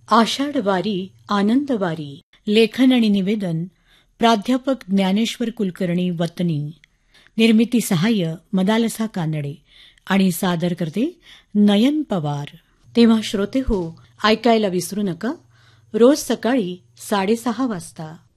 आषाढ वारी आनंद वारी. लेखन आणि निवेदन प्राध्यापक ज्ञानेश्वर कुलकर्णी वतनी. निर्मिती सहाय्य मदालसा कानडे आणि सादर करते नयन पवार. तेव्हा श्रोते हो, ऐकायला विसरू नका रोज सकाळी 6:30 वाजता.